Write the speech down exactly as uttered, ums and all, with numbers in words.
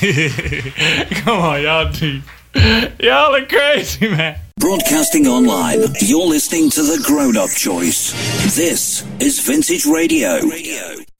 Come on, y'all do. Y'all are crazy, man. Broadcasting online, you're listening to the grown-up choice. This is Vintage Radio. Radio.